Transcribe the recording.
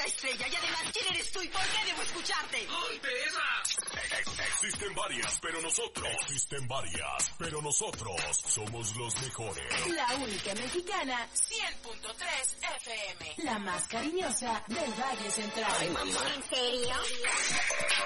estrella. Y además, ¿quién eres tú y por qué debo escucharte? ¡Ay, perra! Existen varias, pero nosotros somos los mejores. La única mexicana, 100.3 FM. La más cariñosa del Valle Central. Ay, mamá. ¿En serio?